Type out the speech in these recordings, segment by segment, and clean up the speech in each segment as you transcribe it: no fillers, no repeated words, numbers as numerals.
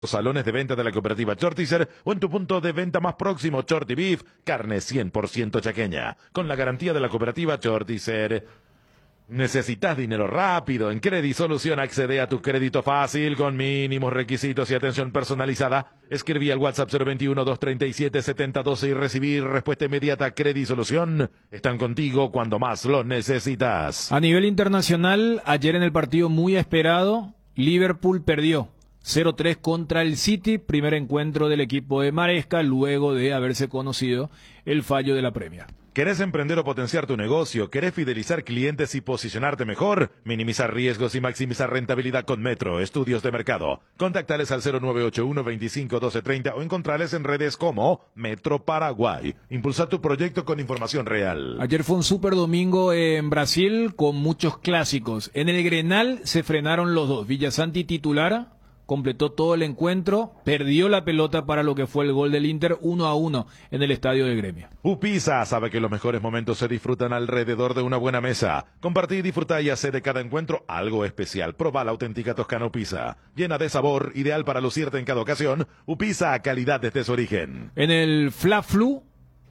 Salones de venta de la cooperativa Chortizer o en tu punto de venta más próximo. Chorti Beef, carne 100% chaqueña, con la garantía de la cooperativa Chortizer. ¿Necesitas dinero rápido? En Credisolución accede a tu crédito fácil con mínimos requisitos y atención personalizada. Escribí al WhatsApp 021-237-7012 y recibir respuesta inmediata. Credisolución, están contigo cuando más lo necesitas. A nivel internacional, ayer en el partido muy esperado, Liverpool perdió 0-3 contra el City, primer encuentro del equipo de Maresca luego de haberse conocido el fallo de la Premier. ¿Querés emprender o potenciar tu negocio? ¿Querés fidelizar clientes y posicionarte mejor? Minimizar riesgos y maximizar rentabilidad con Metro, estudios de mercado. Contactales al 0981 25 12 30 o encontrarles en redes como Metro Paraguay. Impulsa tu proyecto con información real. Ayer fue un super domingo en Brasil con muchos clásicos. En el Grenal se frenaron los dos. Villasanti titular, completó todo el encuentro, perdió la pelota para lo que fue el gol del Inter 1-1 en el estadio del Gremio. Upisa sabe que los mejores momentos se disfrutan alrededor de una buena mesa. Compartí, disfruta y hace de cada encuentro algo especial. Proba la auténtica Toscana Upisa, llena de sabor, ideal para lucirte en cada ocasión. Upisa, calidad desde su origen. En el Fla-Flu,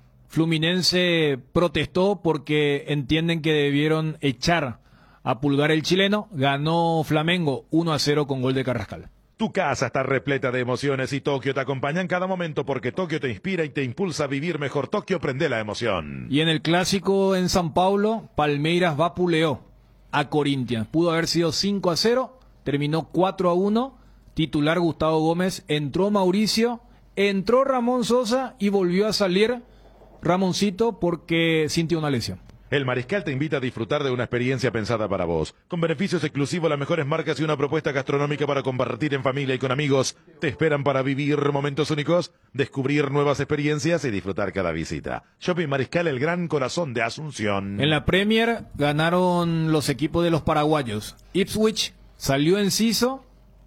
Fluminense protestó porque entienden que debieron echar a Pulgar el chileno. Ganó Flamengo 1-0 con gol de Carrascal. Tu casa está repleta de emociones y Tokio te acompaña en cada momento porque Tokio te inspira y te impulsa a vivir mejor. Tokio, prende la emoción. Y en el clásico en San Paulo, Palmeiras vapuleó a Corinthians. Pudo haber sido 5-0, terminó 4-1. Titular Gustavo Gómez, entró Mauricio, entró Ramón Sosa y volvió a salir Ramoncito porque sintió una lesión. El Mariscal te invita a disfrutar de una experiencia pensada para vos, con beneficios exclusivos, las mejores marcas y una propuesta gastronómica para compartir en familia y con amigos. Te esperan para vivir momentos únicos, descubrir nuevas experiencias y disfrutar cada visita. Shopping Mariscal, el gran corazón de Asunción. En la Premier ganaron los equipos de los paraguayos. Ipswich salió enciso.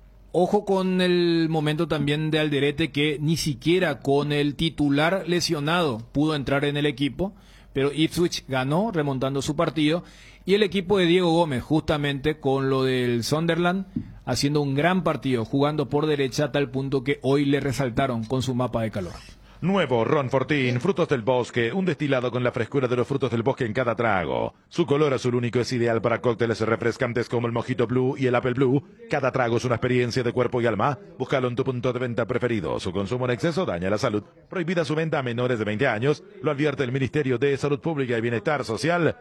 Ojo con el momento también de Alderete, que ni siquiera con el titular lesionado pudo entrar en el equipo. Pero Ipswich ganó remontando su partido, y el equipo de Diego Gómez justamente con lo del Sunderland haciendo un gran partido, jugando por derecha a tal punto que hoy le resaltaron con su mapa de calor. Nuevo Ron Fortín, frutos del bosque, un destilado con la frescura de los frutos del bosque en cada trago. Su color azul único es ideal para cócteles refrescantes como el Mojito Blue y el Apple Blue. Cada trago es una experiencia de cuerpo y alma. Búscalo en tu punto de venta preferido. Su consumo en exceso daña la salud. Prohibida su venta a menores de 20 años. Lo advierte el Ministerio de Salud Pública y Bienestar Social.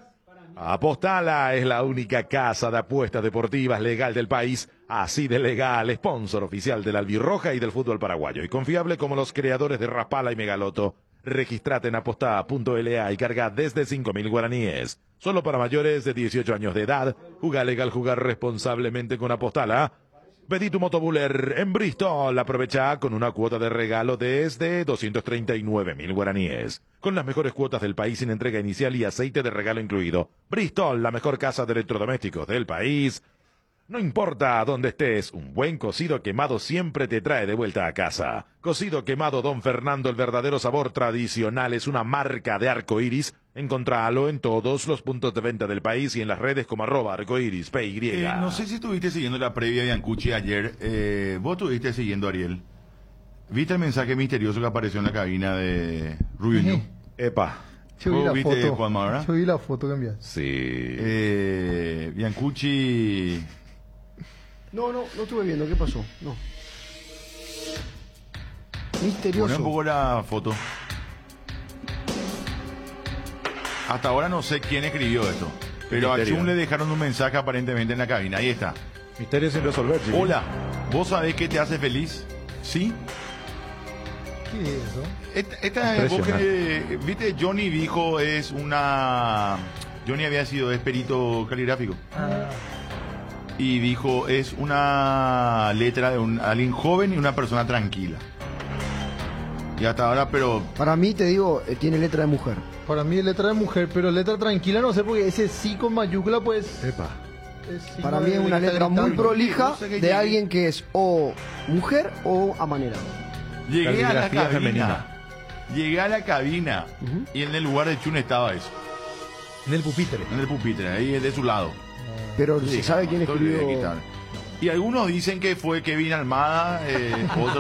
Apostala es la única casa de apuestas deportivas legal del país, así de legal, sponsor oficial de la albirroja y del fútbol paraguayo, y confiable como los creadores de Rapala y Megaloto. Registrate en aposta.la y carga desde 5.000 guaraníes. Solo para mayores de 18 años de edad. Juega legal, jugar responsablemente con Apostala. Pedí tu motobuller en Bristol. Aprovecha con una cuota de regalo desde 239.000 guaraníes. Con las mejores cuotas del país sin entrega inicial y aceite de regalo incluido. Bristol, la mejor casa de electrodomésticos del país. No importa dónde estés, un buen cocido quemado siempre te trae de vuelta a casa. Cocido quemado Don Fernando, el verdadero sabor tradicional, es una marca de arcoiris. Encontralo en todos los puntos de venta del país y en las redes como @arcoirispy. No sé si estuviste siguiendo la previa de Biancucci ayer. Vos estuviste siguiendo, Ariel. ¿Viste el mensaje misterioso que apareció en la cabina de Rubio? Epa. Yo vi la ¿Viste, foto. Juanma, verdad? Yo vi la foto que enviaste. Sí. Biancucci... No estuve viendo, ¿qué pasó? No. Misterioso. Poné un poco la foto. Hasta ahora no sé quién escribió esto, pero Misterio. a Chum le dejaron un mensaje aparentemente en la cabina. Ahí está. Misterio sin resolver, Jimmy. Hola, ¿vos sabés qué te hace feliz? ¿Sí? ¿Qué es eso? Esta vos que, viste, Johnny dijo es una... Johnny había sido, es perito caligráfico. Y dijo, es una letra de alguien joven y una persona tranquila. Y hasta ahora, pero... Para mí, te digo, tiene letra de mujer. Para mí es letra de mujer, pero letra tranquila no sé, porque ese sí con mayúscula pues... Epa. Para mí es una letra muy prolija de alguien que es o mujer o amanerado. Llegué a la Caligrafía cabina. femenina. Llegué a la cabina y en el lugar de Chun estaba eso. En el pupitre. En el pupitre, ahí de su lado. Pero Sí, ¿se sabe quién esto le voy a escribió? quitar. Y algunos dicen que fue Kevin Almada, otros